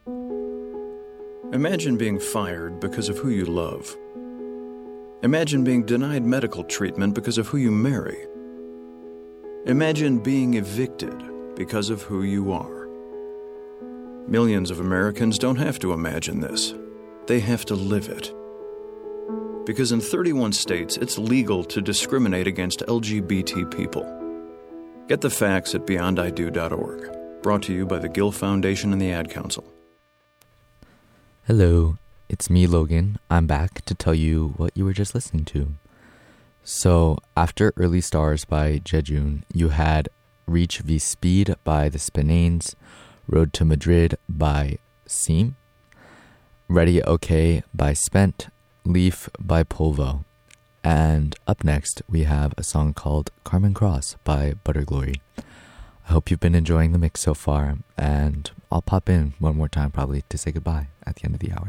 Imagine being fired because of who you love. Imagine being denied medical treatment because of who you marry. Imagine being evicted because of who you are. Millions of Americans don't have to imagine this. They have to live it. Because in 31 states, it's legal to discriminate against LGBT people. Get the facts at beyondido.org. Brought to you by the Gill Foundation and the Ad Council. Hello, it's me, Logan. I'm back to tell you what you were just listening to. So, after Early Stars by Jejun, you had Reach v Speed by the Spinanes, Road to Madrid by Seam, Ready OK by Spent, Leaf by Polvo, and up next we have a song called Carmen Cross by Butterglory. I hope you've been enjoying the mix so far, and I'll pop in one more time probably to say goodbye at the end of the hour.